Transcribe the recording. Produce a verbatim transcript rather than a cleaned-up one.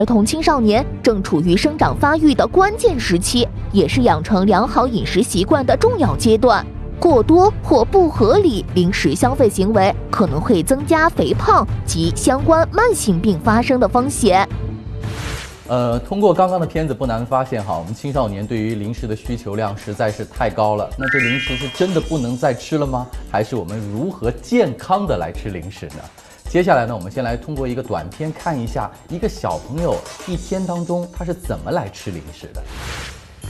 儿童青少年正处于生长发育的关键时期，也是养成良好饮食习惯的重要阶段。过多或不合理零食消费行为可能会增加肥胖及相关慢性病发生的风险。 呃，通过刚刚的片子，不难发现哈，我们青少年对于零食的需求量实在是太高了。那这零食是真的不能再吃了吗？还是我们如何健康的来吃零食呢？接下来呢，我们先来通过一个短片看一下一个小朋友一天当中他是怎么来吃零食的。